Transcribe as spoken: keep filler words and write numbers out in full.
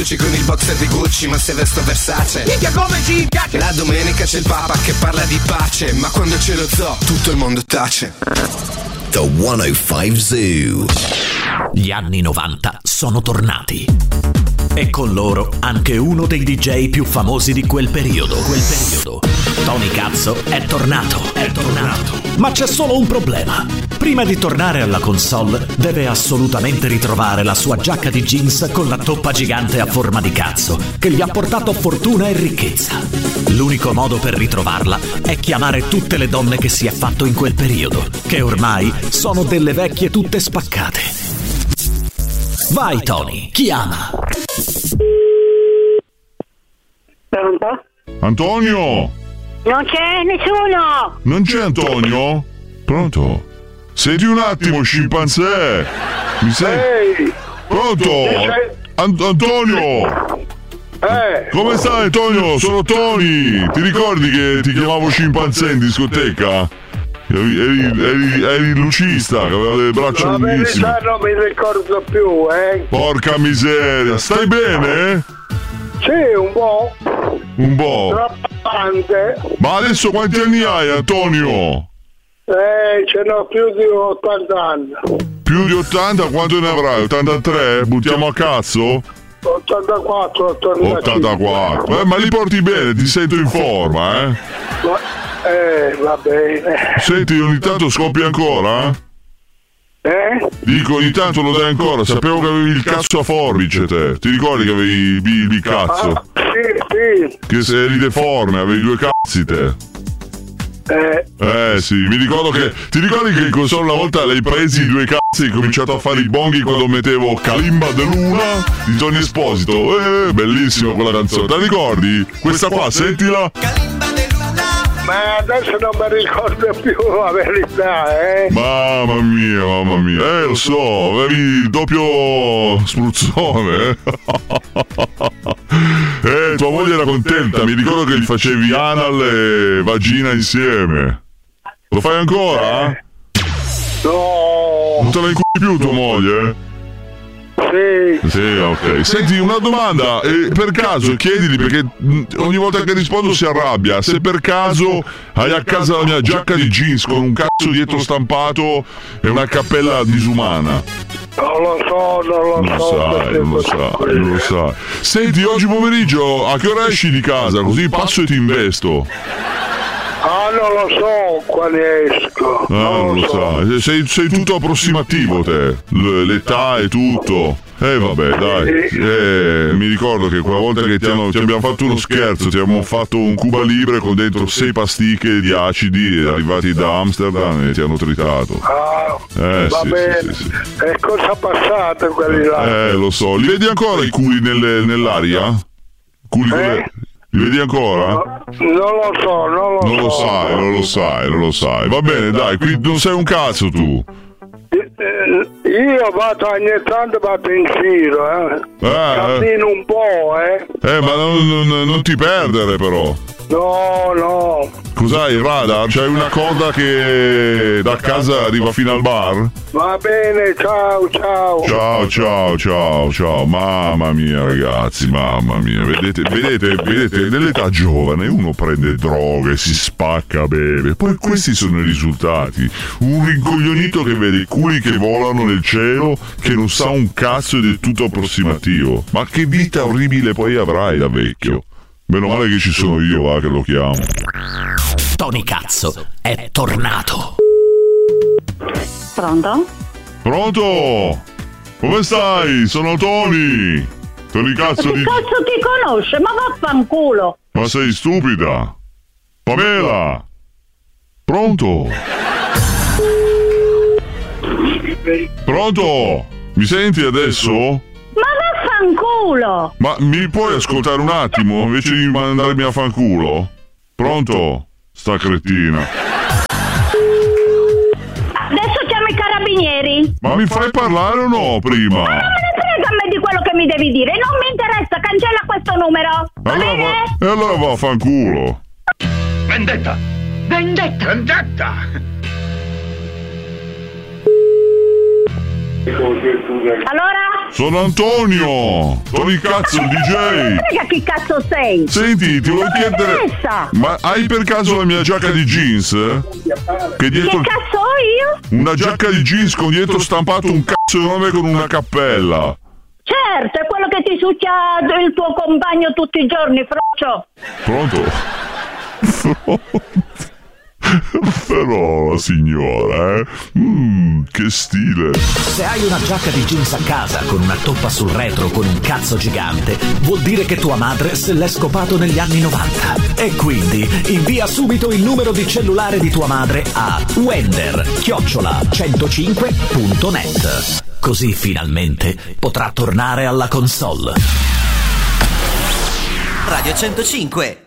con il boxer di Gucci, ma se vesto Versace. Minchia come ci piace. La domenica c'è il Papa che parla di pace, ma quando c'è lo zoo tutto il mondo tace. The centocinque Zoo. Gli anni novanta sono tornati. E con loro anche uno dei D J più famosi di quel periodo. Quel periodo. Tony Cazzo è tornato. È tornato. Ma c'è solo un problema. Prima di tornare alla console deve assolutamente ritrovare la sua giacca di jeans con la toppa gigante a forma di cazzo, che gli ha portato fortuna e ricchezza. L'unico modo per ritrovarla è chiamare tutte le donne che si è fatto in quel periodo, che ormai sono delle vecchie tutte spaccate. Vai Tony, chiama. Pronto? Antonio! Non c'è nessuno! Non c'è Antonio? Pronto? Senti un attimo, scimpanzé! Mi sei? Ehi! Pronto? Ant- Antonio! Eh! Come stai Antonio? Sono Tony! Ti ricordi che ti chiamavo scimpanzé in discoteca? Eri, eri, eri, eri il lucista che aveva le braccia La lunghissime. verità non mi ricordo più, eh! Porca miseria! Stai bene? Sì, un po'. Un po'. Trappante. Ma adesso quanti anni hai Antonio? Eh, ce n'ho più di ottanta anni. Più di ottanta? Quanto ne avrai? ottantatré? Buttiamo a cazzo? ottantaquattro, ottantacinque. ottantaquattro. Eh, ma li porti bene, ti sento in forma, eh? Ma, eh, va bene. Senti, ogni tanto scoppi ancora? Eh? Dico, ogni tanto lo dai ancora. Sapevo che avevi il cazzo a forbice, te. Ti ricordi che avevi il, il, il cazzo? Ah, sì, sì. Che se eri deforme, avevi due cazzi, te. Eh. Eh sì, mi ricordo che. Ti ricordi che in console una volta l'hai presi i due cazzi e hai cominciato a fare i bonghi quando mettevo Kalimba de Luna di Tony Esposito? Eh, bellissima quella canzone, te la ricordi? Questa qua, sentila. Ma adesso non mi ricordo più la verità, eh? Mamma mia, mamma mia. Eh, lo so, avevi il doppio spruzzone, eh? Eh, tua moglie era contenta, mi ricordo che gli facevi anal e vagina insieme. Lo fai ancora? No. Non te la inculi più tua moglie? Sì. Sì, ok. Senti, una domanda, eh, per caso chiedili, perché mh, ogni volta che rispondo si arrabbia, se per caso hai a casa la mia giacca di jeans con un cazzo dietro stampato e una cappella disumana. Non lo so, non lo Non so. sai, non lo sai, non lo sai. Senti, oggi pomeriggio a che ora esci di casa? Così passo e ti investo. Ah, non lo so quale esco. Ah, non lo sai. Sei, sei tutto approssimativo te. L- l'età e tutto. Eh vabbè, dai. Eh, mi ricordo che quella volta che ti, hanno, ti abbiamo fatto uno scherzo, ti abbiamo fatto un Cuba Libre con dentro sei pasticche di acidi arrivati da Amsterdam e ti hanno tritato. Ah, eh, va sì, bene. sì, sì, sì. E cosa passate quelli là? Eh, lo so. Li vedi ancora i culi nelle, nell'aria? Culi con le... Eh? Li vedi ancora? No, non lo so, non lo Non so. lo sai, non lo sai, non lo sai. Va bene, dai, qui non sei un cazzo tu. Eh, Io vado ogni tanto vado in giro, eh. Eh, Cammino un po', eh. Eh, ma non, non- non ti perdere però. No, no. Cos'hai, il radar? C'hai una coda che da casa arriva fino al bar? Va bene, ciao, ciao. Ciao, ciao, ciao, ciao. Mamma mia, ragazzi, mamma mia. Vedete, vedete, vedete, nell'età giovane uno prende droghe, si spacca, beve. Poi questi sono i risultati. Un rincoglionito che vede i culi che volano nel cielo, che non sa un cazzo ed è tutto approssimativo. Ma che vita orribile poi avrai da vecchio. Meno male che ci sono io, va, che lo chiamo. Tony Cazzo è tornato. Pronto? Pronto? Come stai? Sono Tony. Tony Cazzo Che di... cazzo ti conosce? Ma vaffanculo! Ma sei stupida? Pamela? Pronto? Pronto? Mi senti adesso? Ma vaffanculo! Ma mi puoi ascoltare un attimo invece di mandarmi a fanculo? Pronto? Sta cretina. Adesso chiamo i carabinieri. Ma mi fai parlare o no prima? Ma non me ne frega a me di quello che mi devi dire. Non mi interessa, cancella questo numero. Va Allora bene? va, e allora va a fanculo. Vendetta! Vendetta! Vendetta! Allora? Sono Antonio! Tony Cazzo, il D J! Raga, chi cazzo sei? Senti, ti volevo Non mi chiedere... interessa. Ma hai per caso la mia giacca di jeans? Che dietro... Che cazzo ho io? Una giacca di jeans con dietro stampato un cazzo di nome con una cappella. Certo, è quello che ti succia il tuo compagno tutti i giorni, Froccio. Pronto? Pronto? Però, signora, eh? Mmm, che stile. Se hai una giacca di jeans a casa con una toppa sul retro con un cazzo gigante, vuol dire che tua madre se l'è scopato negli anni novanta. E quindi invia subito il numero di cellulare di tua madre a wender chiocciola centocinque punto net. Così finalmente potrà tornare alla console. Radio centocinque,